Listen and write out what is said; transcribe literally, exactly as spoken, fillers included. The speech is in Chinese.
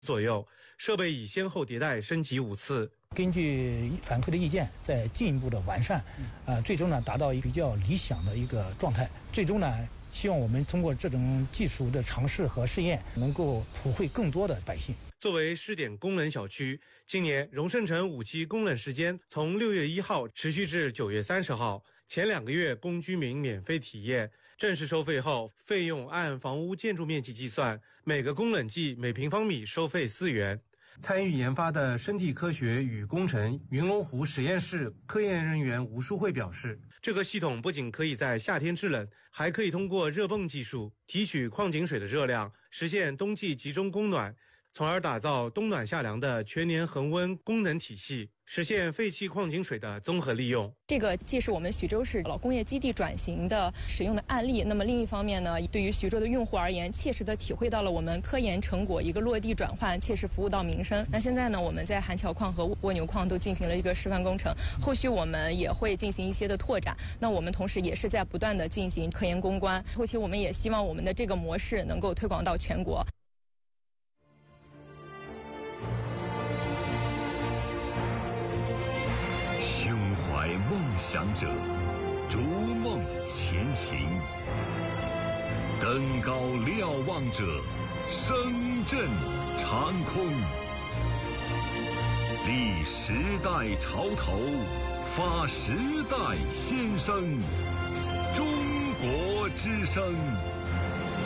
左右，设备已先后迭代升级五次。 根据反馈的意见，再进一步的完善，啊、呃，最终呢达到一个比较理想的一个状态。最终呢，希望我们通过这种技术的尝试和试验，能够普惠更多的百姓。 作为试点供冷小区，今年荣胜城五期供冷时间从六月一号持续至九月三十号，前两个月供居民免费体验。正式收费后，费用按房屋建筑面积计算，每个供冷剂每平方米收费四元。参与研发的生态科学与工程云龙湖实验室科研人员吴淑慧表示，这个系统不仅可以在夏天制冷，还可以通过热泵技术提取矿井水的热量，实现冬季集中供暖，从而打造冬暖夏凉的全年恒温功能体系，实现废弃矿井水的综合利用。 这个既是我们徐州市老工业基地转型的使用的案例，那么另一方面呢，对于徐州的用户而言，切实的体会到了我们科研成果一个落地转换，切实服务到民生。那现在呢，我们在韩桥矿和蜗牛矿都进行了一个示范工程，后续我们也会进行一些的拓展。那我们同时也是在不断的进行科研攻关，后期我们也希望我们的这个模式能够推广到全国。 胸怀梦想者，逐梦前行；登高瞭望者，声震长空。立时代潮头，发时代先声。中国之声。